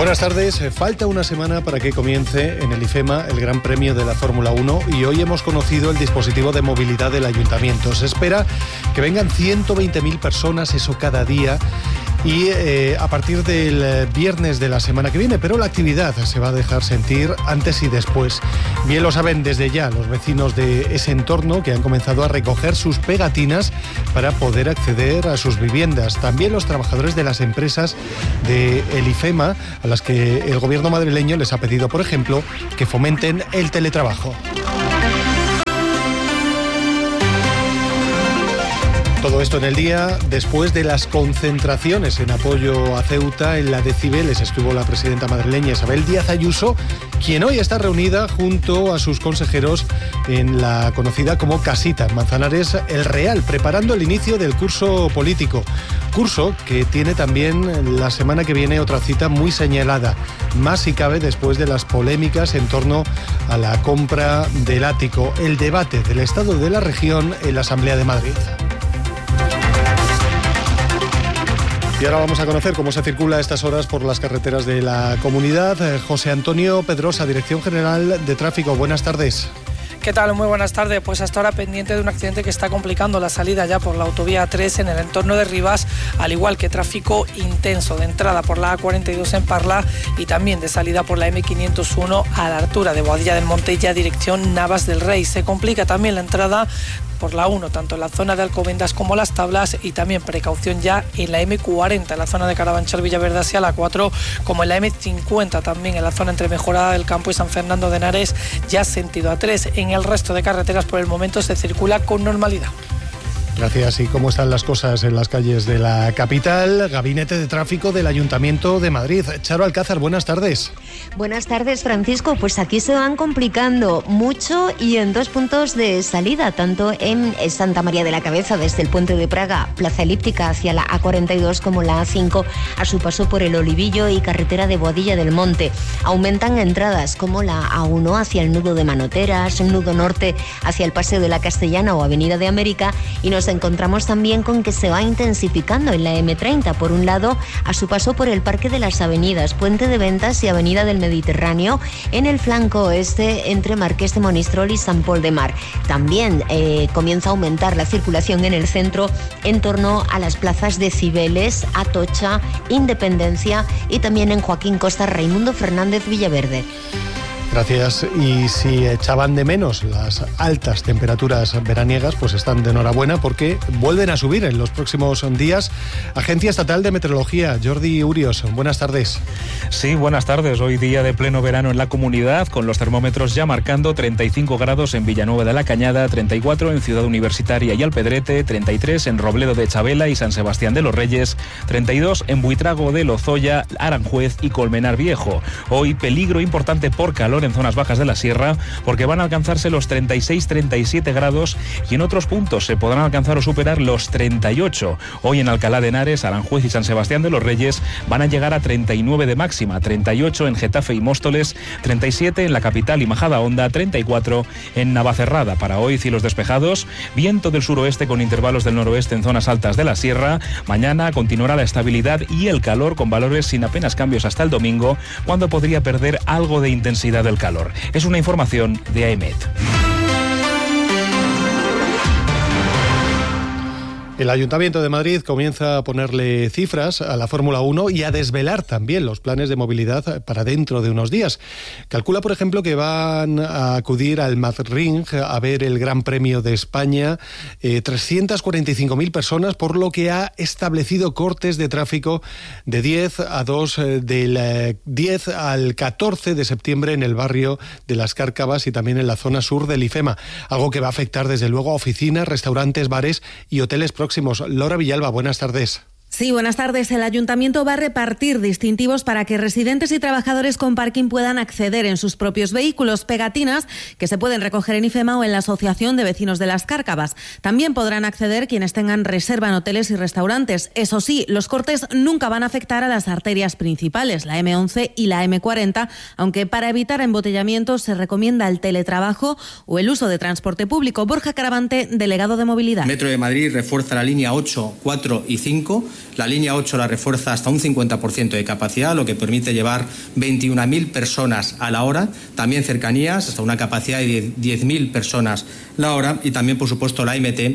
Buenas tardes. Falta una semana para que comience en el IFEMA el Gran Premio de la Fórmula 1 y hoy hemos conocido el dispositivo de movilidad del Ayuntamiento. Se espera que vengan 120.000 personas, eso cada día, y a partir del viernes de la semana que viene, pero la actividad se va a dejar sentir antes y después. Bien lo saben desde ya los vecinos de ese entorno, que han comenzado a recoger sus pegatinas para poder acceder a sus viviendas. También los trabajadores de las empresas del IFEMA, a las que el gobierno madrileño les ha pedido, por ejemplo, que fomenten el teletrabajo. Todo esto en el día después de las concentraciones en apoyo a Ceuta. En la de Cibeles estuvo la presidenta madrileña Isabel Díaz Ayuso, quien hoy está reunida junto a sus consejeros en la conocida como Casita, en Manzanares El Real, preparando el inicio del curso político. Curso que tiene también la semana que viene otra cita muy señalada, más si cabe después de las polémicas en torno a la compra del ático, el debate del estado de la región en la Asamblea de Madrid. Y ahora vamos a conocer cómo se circula a estas horas por las carreteras de la comunidad. José Antonio Pedrosa, Dirección General de Tráfico. Buenas tardes. ¿Qué tal? Muy buenas tardes. Pues hasta ahora pendiente de un accidente que está complicando la salida ya por la autovía A3 en el entorno de Rivas, al igual que tráfico intenso de entrada por la A42 en Parla y también de salida por la M501 a la altura de Boadilla del Monte, ya dirección Navas del Rey. Se complica también la entrada por la 1, tanto en la zona de Alcobendas como Las Tablas, y también precaución ya en la M40, en la zona de Carabanchel Villaverde hacia la 4, como en la M50 también en la zona entre Mejorada del Campo y San Fernando de Henares, ya sentido A3. En el resto de carreteras por el momento se circula con normalidad. Gracias. ¿Y cómo están las cosas en las calles de la capital? Gabinete de Tráfico del Ayuntamiento de Madrid. Charo Alcázar, buenas tardes. Buenas tardes, Francisco. Pues aquí se van complicando mucho y en dos puntos de salida, tanto en Santa María de la Cabeza, desde el Puente de Praga, Plaza Elíptica hacia la A42, como la A5 a su paso por el Olivillo y carretera de Boadilla del Monte. Aumentan entradas como la A1 hacia el nudo de Manoteras, nudo norte hacia el Paseo de la Castellana o Avenida de América, y nos encontramos también con que se va intensificando en la M30, por un lado a su paso por el Parque de las Avenidas, Puente de Ventas y Avenida del Mediterráneo, en el flanco oeste entre Marqués de Monistrol y San Pol de Mar. También comienza a aumentar la circulación en el centro en torno a las plazas de Cibeles, Atocha, Independencia y también en Joaquín Costa, Raimundo Fernández Villaverde. Gracias. Y si echaban de menos las altas temperaturas veraniegas, pues están de enhorabuena porque vuelven a subir en los próximos días. Agencia Estatal de Meteorología, Jordi Urios, buenas tardes. Sí, buenas tardes. Hoy día de pleno verano en la comunidad, con los termómetros ya marcando 35 grados en Villanueva de la Cañada, 34 en Ciudad Universitaria y Alpedrete, 33 en Robledo de Chabela y San Sebastián de los Reyes, 32 en Buitrago de Lozoya, Aranjuez y Colmenar Viejo. Hoy peligro importante por calor en zonas bajas de la sierra, porque van a alcanzarse los 36-37 grados y en otros puntos se podrán alcanzar o superar los 38. Hoy en Alcalá de Henares, Aranjuez y San Sebastián de los Reyes van a llegar a 39 de máxima, 38 en Getafe y Móstoles, 37 en la capital y Majadahonda, 34 en Navacerrada. Para hoy cielos despejados, viento del suroeste con intervalos del noroeste en zonas altas de la sierra. Mañana continuará la estabilidad y el calor con valores sin apenas cambios hasta el domingo, cuando podría perder algo de intensidad del calor. Es una información de AEMET. El Ayuntamiento de Madrid comienza a ponerle cifras a la Fórmula 1 y a desvelar también los planes de movilidad para dentro de unos días. Calcula, por ejemplo, que van a acudir al Madrid a ver el Gran Premio de España 345.000 personas, por lo que ha establecido cortes de tráfico de 10 a 2 del 10 al 14 de septiembre en el barrio de Las Cárcavas y también en la zona sur del IFEMA, algo que va a afectar desde luego a oficinas, restaurantes, bares y hoteles próximos. Laura Villalba, buenas tardes. Sí, buenas tardes. El Ayuntamiento va a repartir distintivos para que residentes y trabajadores con parking puedan acceder en sus propios vehículos, pegatinas que se pueden recoger en IFEMA o en la Asociación de Vecinos de Las Cárcavas. También podrán acceder quienes tengan reserva en hoteles y restaurantes. Eso sí, los cortes nunca van a afectar a las arterias principales, la M11 y la M40, aunque para evitar embotellamientos se recomienda el teletrabajo o el uso de transporte público. Borja Caravante, delegado de Movilidad. Metro de Madrid refuerza la línea 8, 4 y 5 La línea 8 la refuerza hasta un 50% de capacidad, lo que permite llevar 21.000 personas a la hora. También cercanías, hasta una capacidad de 10.000 personas la hora. Y también, por supuesto, la MT,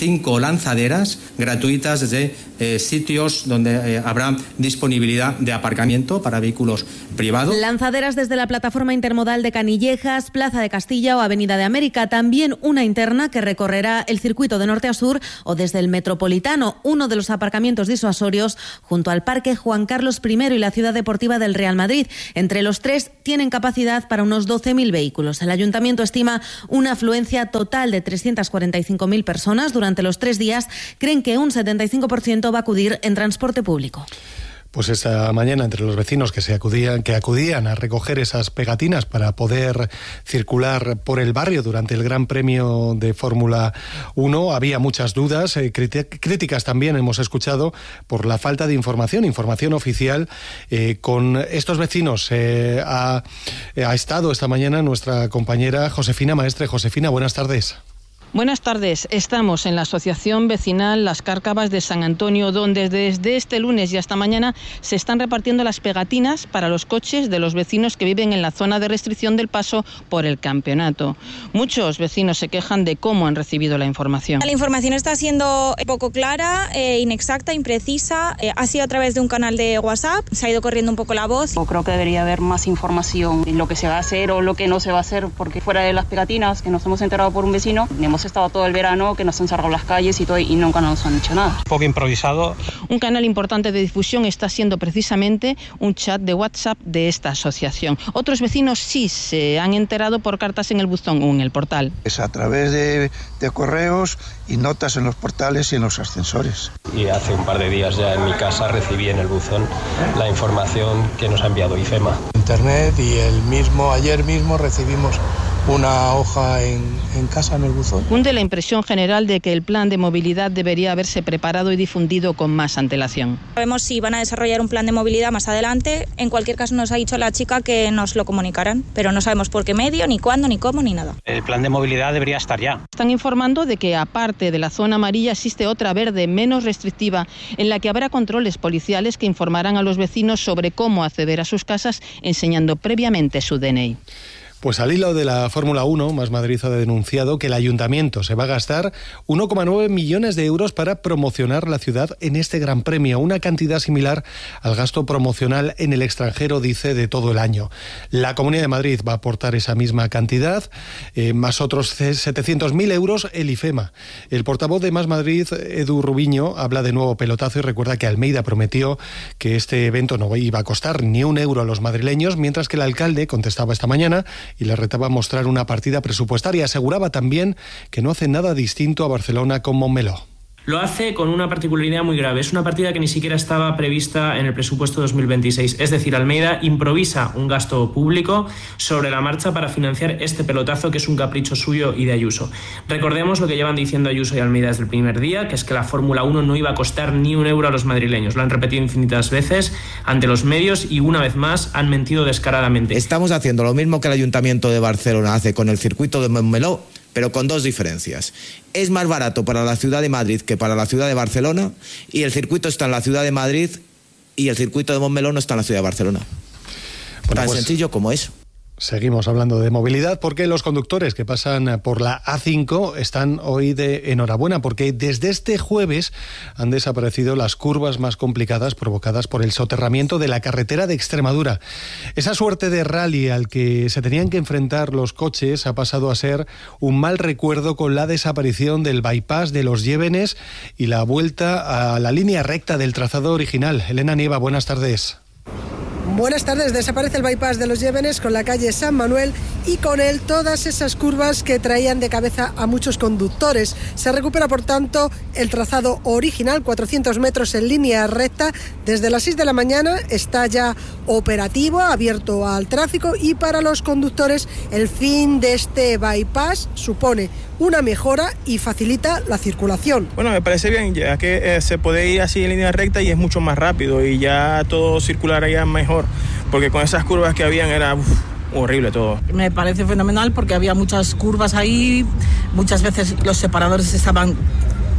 5 lanzaderas gratuitas desde sitios donde habrá disponibilidad de aparcamiento para vehículos privados. Lanzaderas desde la plataforma intermodal de Canillejas, Plaza de Castilla o Avenida de América. También una interna que recorrerá el circuito de norte a sur o desde el Metropolitano, uno de los aparcamientos disuasorios junto al Parque Juan Carlos I y la Ciudad Deportiva del Real Madrid. Entre los tres tienen capacidad para unos 12.000 vehículos. El Ayuntamiento estima una afluencia total de 345.000 personas durante los 3 días. Creen que un 75% va a acudir en transporte público. Pues esta mañana, entre los vecinos que acudían a recoger esas pegatinas para poder circular por el barrio durante el Gran Premio de Fórmula 1, había muchas dudas, críticas también hemos escuchado por la falta de información oficial. Con estos vecinos ha estado esta mañana nuestra compañera Josefina Maestre. Josefina, buenas tardes. Buenas tardes. Estamos en la Asociación Vecinal Las Cárcavas de San Antonio, donde desde este lunes y hasta mañana se están repartiendo las pegatinas para los coches de los vecinos que viven en la zona de restricción del paso por el campeonato. Muchos vecinos se quejan de cómo han recibido la información. La información está siendo poco clara, inexacta, imprecisa. Ha sido a través de un canal de WhatsApp. Se ha ido corriendo un poco la voz. Yo creo que debería haber más información en lo que se va a hacer o lo que no se va a hacer, porque fuera de las pegatinas que nos hemos enterado por un vecino, hemos estado todo el verano que nos han cerrado las calles y todo, y nunca nos han hecho nada. Un poco improvisado. Un canal importante de difusión está siendo precisamente un chat de WhatsApp de esta asociación. Otros vecinos sí se han enterado por cartas en el buzón o en el portal. Es a través de correos y notas en los portales y en los ascensores. Y hace un par de días ya en mi casa recibí en el buzón la información que nos ha enviado IFEMA. Internet, y ayer mismo recibimos una hoja en casa, en el buzón. Cunde la impresión general de que el plan de movilidad debería haberse preparado y difundido con más antelación. Sabemos si van a desarrollar un plan de movilidad más adelante. En cualquier caso, nos ha dicho la chica que nos lo comunicarán, pero no sabemos por qué medio, ni cuándo, ni cómo, ni nada. El plan de movilidad debería estar ya. Están informando de que aparte de la zona amarilla existe otra verde menos restrictiva en la que habrá controles policiales que informarán a los vecinos sobre cómo acceder a sus casas enseñando previamente su DNI. Pues al hilo de la Fórmula 1, Más Madrid ha denunciado que el Ayuntamiento se va a gastar 1,9 millones de euros para promocionar la ciudad en este Gran Premio, una cantidad similar al gasto promocional en el extranjero, dice, de todo el año. La Comunidad de Madrid va a aportar esa misma cantidad, más otros 700.000 euros el IFEMA. El portavoz de Más Madrid, Edu Rubiño, habla de nuevo pelotazo y recuerda que Almeida prometió que este evento no iba a costar ni un euro a los madrileños, mientras que el alcalde contestaba esta mañana y le retaba a mostrar una partida presupuestaria. Aseguraba también que no hace nada distinto a Barcelona con Montmeló. Lo hace con una particularidad muy grave. Es una partida que ni siquiera estaba prevista en el presupuesto 2026. Es decir, Almeida improvisa un gasto público sobre la marcha para financiar este pelotazo que es un capricho suyo y de Ayuso. Recordemos lo que llevan diciendo Ayuso y Almeida desde el primer día, que es que la Fórmula 1 no iba a costar ni un euro a los madrileños. Lo han repetido infinitas veces ante los medios y una vez más han mentido descaradamente. Estamos haciendo lo mismo que el Ayuntamiento de Barcelona hace con el circuito de Montmeló, pero con dos diferencias. Es más barato para la ciudad de Madrid que para la ciudad de Barcelona, y el circuito está en la ciudad de Madrid y el circuito de Montmeló no está en la ciudad de Barcelona. Bueno, tan sencillo como eso. Seguimos hablando de movilidad porque los conductores que pasan por la A5 están hoy de enhorabuena, porque desde este jueves han desaparecido las curvas más complicadas provocadas por el soterramiento de la carretera de Extremadura. Esa suerte de rally al que se tenían que enfrentar los coches ha pasado a ser un mal recuerdo con la desaparición del bypass de Los Llévenes y la vuelta a la línea recta del trazado original. Elena Nieva, buenas tardes. Buenas tardes. Desaparece el bypass de Los Llévenes con la calle San Manuel y con él todas esas curvas que traían de cabeza a muchos conductores. Se recupera, por tanto, el trazado original, 400 metros en línea recta. Desde las 6 de la mañana está ya operativo, abierto al tráfico, y para los conductores el fin de este bypass supone una mejora y facilita la circulación. Bueno, me parece bien, ya que se puede ir así en línea recta y es mucho más rápido y ya todo circularía mejor, porque con esas curvas que habían era horrible todo. Me parece fenomenal porque había muchas curvas ahí, muchas veces los separadores estaban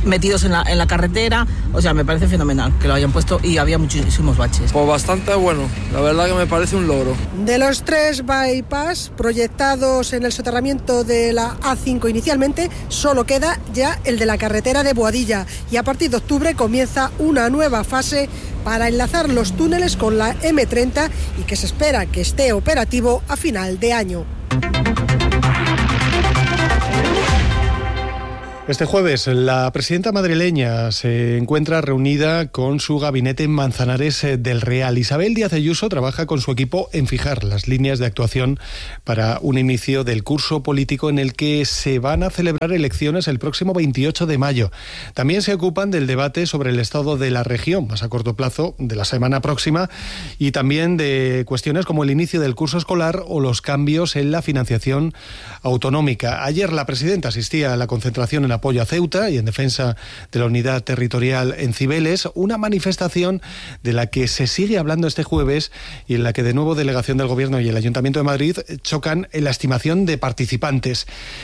metidos en la carretera. O sea, me parece fenomenal que lo hayan puesto y había muchísimos baches. Pues bastante bueno, la verdad que me parece un logro. De los 3 bypass proyectados en el soterramiento de la A5 inicialmente, solo queda ya el de la carretera de Boadilla y a partir de octubre comienza una nueva fase para enlazar los túneles con la M30 y que se espera que esté operativo a final de año. Este jueves la presidenta madrileña se encuentra reunida con su gabinete en Manzanares del Real. Isabel Díaz Ayuso trabaja con su equipo en fijar las líneas de actuación para un inicio del curso político en el que se van a celebrar elecciones el próximo 28 de mayo. También se ocupan del debate sobre el estado de la región, más a corto plazo, de la semana próxima, y también de cuestiones como el inicio del curso escolar o los cambios en la financiación autonómica. Ayer la presidenta asistía a la concentración en apoyo a Ceuta y en defensa de la unidad territorial en Cibeles, una manifestación de la que se sigue hablando este jueves y en la que de nuevo delegación del Gobierno y el Ayuntamiento de Madrid chocan en la estimación de participantes.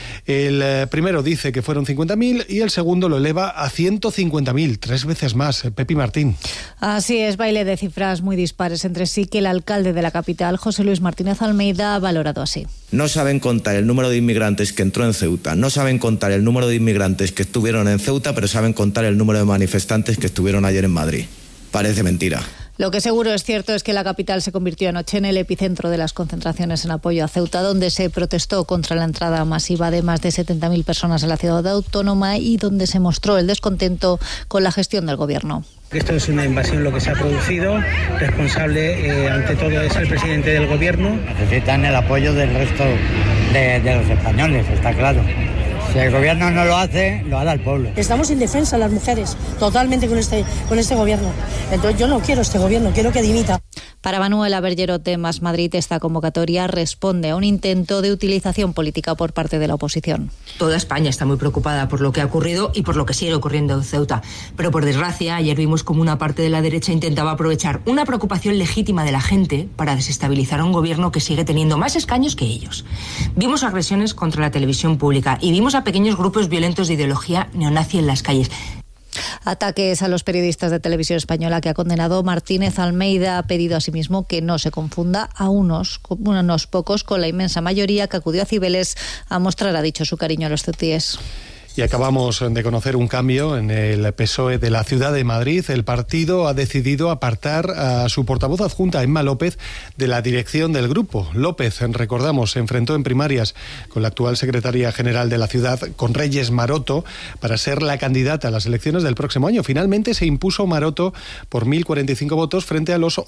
El primero dice que fueron 50.000 y el segundo lo eleva a 150.000, 3 veces más. Pepi Martín. Así es, baile de cifras muy dispares entre sí que el alcalde de la capital, José Luis Martínez Almeida, ha valorado así. No saben contar el número de inmigrantes que entró en Ceuta, no saben contar el número de inmigrantes que estuvieron en Ceuta, pero saben contar el número de manifestantes que estuvieron ayer en Madrid. Parece mentira. Lo que seguro es cierto es que la capital se convirtió anoche en el epicentro de las concentraciones en apoyo a Ceuta, donde se protestó contra la entrada masiva de más de 70.000 personas a la ciudad autónoma y donde se mostró el descontento con la gestión del gobierno. Esto es una invasión lo que se ha producido, responsable ante todo es el presidente del gobierno. Necesitan el apoyo del resto de los españoles, está claro. Si el gobierno no lo hace, lo hará el pueblo. Estamos indefensas las mujeres, totalmente con este gobierno. Entonces yo no quiero este gobierno, quiero que dimita. Para Manuela Bergerot de Más Madrid, esta convocatoria responde a un intento de utilización política por parte de la oposición. Toda España está muy preocupada por lo que ha ocurrido y por lo que sigue ocurriendo en Ceuta. Pero por desgracia, ayer vimos como una parte de la derecha intentaba aprovechar una preocupación legítima de la gente para desestabilizar a un gobierno que sigue teniendo más escaños que ellos. Vimos agresiones contra la televisión pública y vimos a pequeños grupos violentos de ideología neonazi en las calles. Ataques a los periodistas de Televisión Española que ha condenado Martínez Almeida. Ha pedido asimismo que no se confunda a unos pocos con la inmensa mayoría que acudió a Cibeles a mostrar, ha dicho, su cariño a los ceutíes. Y acabamos de conocer un cambio en el PSOE de la Ciudad de Madrid. El partido ha decidido apartar a su portavoz adjunta, Emma López, de la dirección del grupo. López, recordamos, se enfrentó en primarias con la actual secretaria general de la ciudad, con Reyes Maroto, para ser la candidata a las elecciones del próximo año. Finalmente se impuso Maroto por 1.045 votos frente a los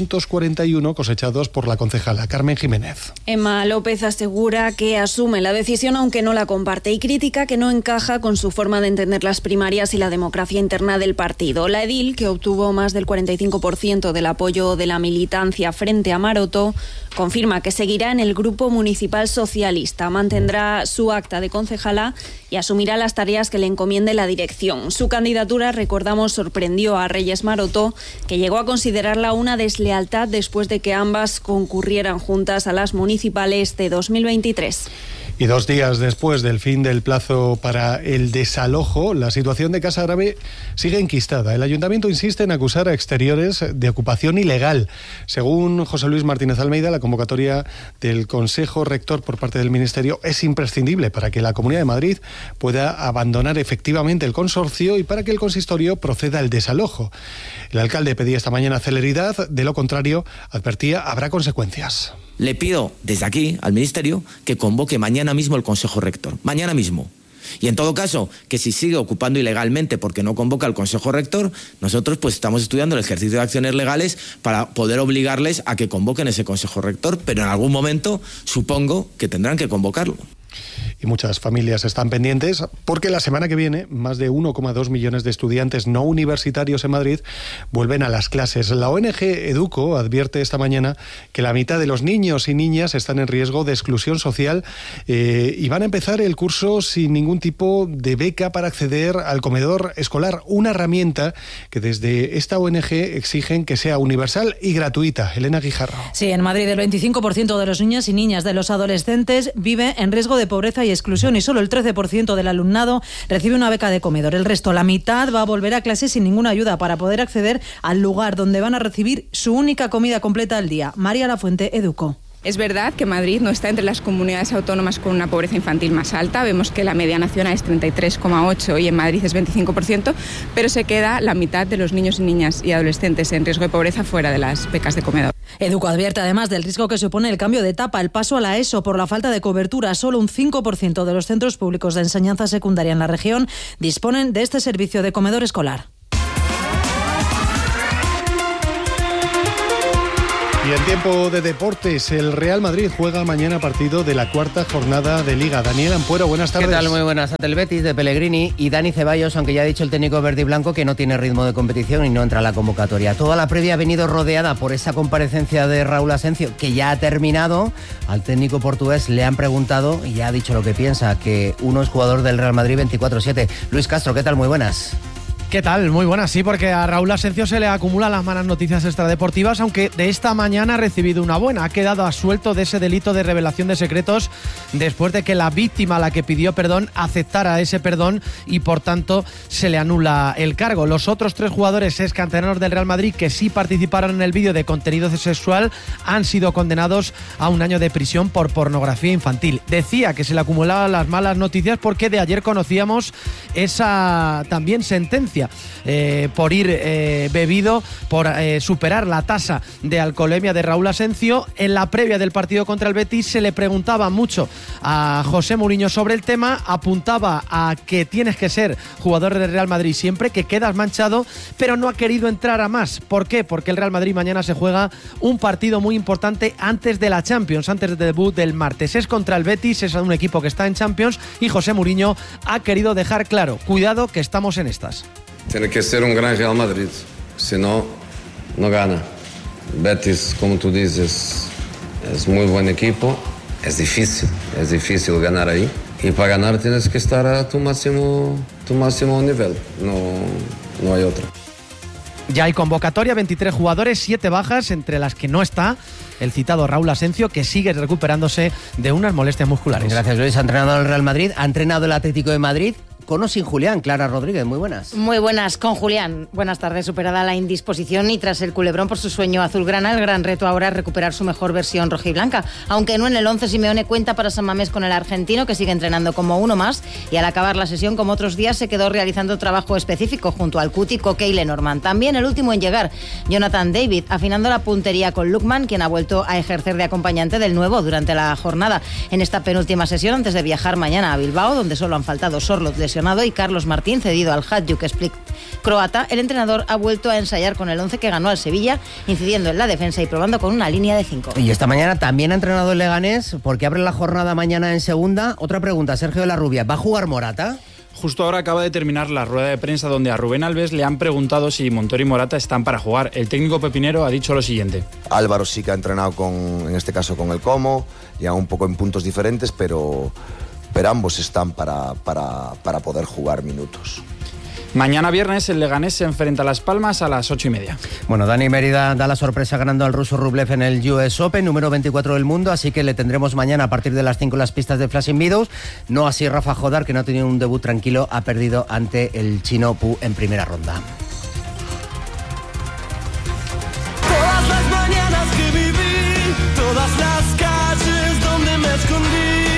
841 cosechados por la concejala Carmen Jiménez. Emma López asegura que asume la decisión aunque no la comparte y critica que no encaja con su forma de entender las primarias y la democracia interna del partido. La edil, que obtuvo más del 45% del apoyo de la militancia frente a Maroto, confirma que seguirá en el grupo municipal socialista, mantendrá su acta de concejala y asumirá las tareas que le encomiende la dirección. Su candidatura, recordamos, sorprendió a Reyes Maroto, que llegó a considerarla una deslealtad después de que ambas concurrieran juntas a las municipales de 2023. Y 2 días después del fin del plazo para el desalojo, la situación de Casa Árabe sigue enquistada. El ayuntamiento insiste en acusar a exteriores de ocupación ilegal. Según José Luis Martínez Almeida, la convocatoria del Consejo Rector por parte del Ministerio es imprescindible para que la Comunidad de Madrid pueda abandonar efectivamente el consorcio y para que el consistorio proceda al desalojo. El alcalde pedía esta mañana celeridad, de lo contrario, advertía, habrá consecuencias. Le pido desde aquí al Ministerio que convoque mañana mismo el Consejo Rector. Mañana mismo. Y en todo caso, que si sigue ocupando ilegalmente porque no convoca el Consejo Rector, nosotros pues estamos estudiando el ejercicio de acciones legales para poder obligarles a que convoquen ese Consejo Rector, pero en algún momento supongo que tendrán que convocarlo. Y muchas familias están pendientes porque la semana que viene más de 1,2 millones de estudiantes no universitarios en Madrid vuelven a las clases. La ONG Educo advierte esta mañana que la mitad de los niños y niñas están en riesgo de exclusión social y van a empezar el curso sin ningún tipo de beca para acceder al comedor escolar, una herramienta que desde esta ONG exigen que sea universal y gratuita. Elena Guijarro. Sí, en Madrid el 25% de los niños y niñas de los adolescentes vive en riesgo de pobreza y hay exclusión y solo el 13% del alumnado recibe una beca de comedor. El resto, la mitad, va a volver a clase sin ninguna ayuda para poder acceder al lugar donde van a recibir su única comida completa al día. María Lafuente, Educo. Es verdad que Madrid no está entre las comunidades autónomas con una pobreza infantil más alta. Vemos que la media nacional es 33,8% y en Madrid es 25%, pero se queda la mitad de los niños y niñas y adolescentes en riesgo de pobreza fuera de las becas de comedor. Educo advierte además del riesgo que supone el cambio de etapa, el paso a la ESO por la falta de cobertura. Solo un 5% de los centros públicos de enseñanza secundaria en la región disponen de este servicio de comedor escolar. Y en tiempo de deportes, el Real Madrid juega mañana partido de la cuarta jornada de Liga. Daniel Ampuero, buenas tardes. ¿Qué tal? Muy buenas. Ante el Betis de Pellegrini y Dani Ceballos, aunque ya ha dicho el técnico verde y blanco que no tiene ritmo de competición y no entra a la convocatoria. Toda la previa ha venido rodeada por esa comparecencia de Raúl Asencio, que ya ha terminado. Al técnico portugués le han preguntado y ya ha dicho lo que piensa, que uno es jugador del Real Madrid 24/7. Luis Castro, ¿qué tal? Muy buenas. ¿Qué tal? Muy buenas, sí, porque a Raúl Asencio se le acumulan las malas noticias extradeportivas, aunque de esta mañana ha recibido una buena. Ha quedado absuelto de ese delito de revelación de secretos después de que la víctima, a la que pidió perdón, aceptara ese perdón y por tanto se le anula el cargo. Los otros 3 jugadores excanteranos del Real Madrid que sí participaron en el vídeo de contenido sexual han sido condenados a 1 año de prisión por pornografía infantil. Decía que se le acumulaban las malas noticias porque de ayer conocíamos esa también sentencia por ir bebido, por superar la tasa de alcoholemia de Raúl Asencio. En la previa del partido contra el Betis se le preguntaba mucho a José Mourinho sobre el tema, apuntaba a que tienes que ser jugador del Real Madrid siempre, que quedas manchado, pero no ha querido entrar a más. ¿Por qué? Porque el Real Madrid mañana se juega un partido muy importante antes de la Champions, antes del debut del martes. Es contra el Betis, es un equipo que está en Champions y José Mourinho ha querido dejar claro, cuidado que estamos en estas. Tiene que ser un gran Real Madrid, si no, no gana. Betis, como tú dices, es muy buen equipo, es difícil ganar ahí. Y para ganar tienes que estar a tu máximo nivel, no hay otro. Ya hay convocatoria, 23 jugadores, 7 bajas, entre las que no está el citado Raúl Asencio, que sigue recuperándose de unas molestias musculares. Gracias, Luis. Ha entrenado el Real Madrid, ha entrenado el Atlético de Madrid. Con o sin Julián. Clara Rodríguez, muy buenas. Muy buenas, con Julián. Buenas tardes. Superada la indisposición y tras el culebrón por su sueño azulgrana, el gran reto ahora es recuperar su mejor versión rojiblanca. Aunque no en el 11, Simeone cuenta para San Mamés con el argentino, que sigue entrenando como uno más, y al acabar la sesión, como otros días, se quedó realizando trabajo específico junto al Cuti, Coque y Lenormand. También el último en llegar, Jonathan David, afinando la puntería con Lookman, quien ha vuelto a ejercer de acompañante del nuevo durante la jornada. En esta penúltima sesión, antes de viajar mañana a Bilbao, donde solo han faltado Sorloth lesionado y Carlos Martín cedido al Hajduk Split croata, el entrenador ha vuelto a ensayar con el 11 que ganó al Sevilla, incidiendo en la defensa y probando con una línea de 5. Y esta mañana también ha entrenado el Leganés, porque abre la jornada mañana en segunda. Otra pregunta, Sergio de la Rubia, ¿va a jugar Morata? Justo ahora acaba de terminar la rueda de prensa donde a Rubén Alves le han preguntado si Montoro y Morata están para jugar. El técnico pepinero ha dicho lo siguiente. Álvaro sí que ha entrenado en este caso con el Como, ya un poco en puntos diferentes, pero ambos están para poder jugar minutos. Mañana viernes el Leganés se enfrenta a Las Palmas a las 8:30. Bueno, Dani Mérida da la sorpresa ganando al ruso Rublev en el US Open, número 24 del mundo, así que le tendremos mañana a partir de las 5 en las pistas de Flashing Meadows. No así Rafa Jodar, que no ha tenido un debut tranquilo, ha perdido ante el chino Pu en primera ronda. Todas las mañanas que viví, todas las calles donde me escondí.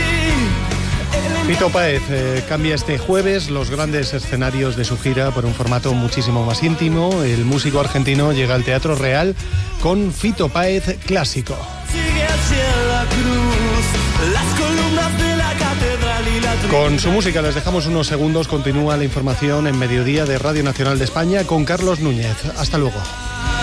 Fito Páez cambia este jueves los grandes escenarios de su gira por un formato muchísimo más íntimo. El músico argentino llega al Teatro Real con Fito Páez Clásico. Con su música les dejamos unos segundos. Continúa la información en Mediodía de Radio Nacional de España con Carlos Núñez. Hasta luego.